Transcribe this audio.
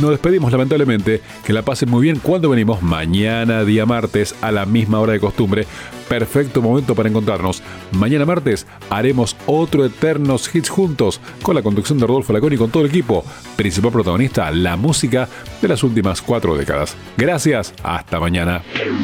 nos despedimos lamentablemente. Que la pasen muy bien cuando venimos mañana, día martes, a la misma hora de costumbre. Perfecto momento para encontrarnos. Mañana martes haremos otro Eternos Hits juntos, con la conducción de Rodolfo Laconi y con todo el equipo. Principal protagonista, la música de las últimas 4 décadas. Gracias, hasta mañana.